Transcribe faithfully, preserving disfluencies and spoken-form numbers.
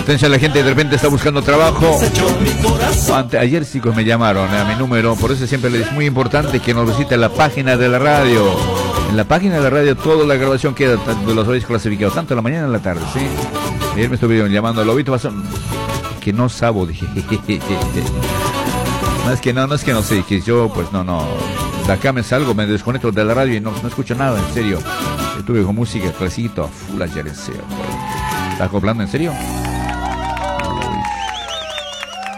Atención, la gente de repente está buscando trabajo. Ante, ayer sí que me llamaron a mi número, por eso siempre les es muy importante que nos visite la página de la radio. En la página de la radio toda la grabación queda de los horarios clasificados, tanto en la mañana como en la tarde, ¿sí? Ayer me estuvieron llamando, Lobito, pasó... que no sabo, dije. No es que no, no es que no sé, que yo pues no, no. De acá me salgo, me desconecto de la radio y no, no escucho nada, en serio. Estuve con música clasito a full ayer, en serio. ¿Estás acoplando en serio?